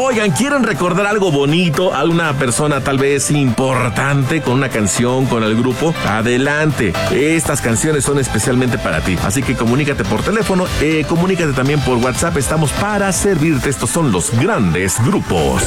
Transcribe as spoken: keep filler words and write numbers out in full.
Oigan, ¿quieren recordar algo bonito a una persona tal vez importante con una canción, con el grupo? Adelante. Estas canciones son especialmente para ti. Así que comunícate por teléfono, eh, comunícate también por WhatsApp. Estamos para servirte. Estos son los grandes grupos.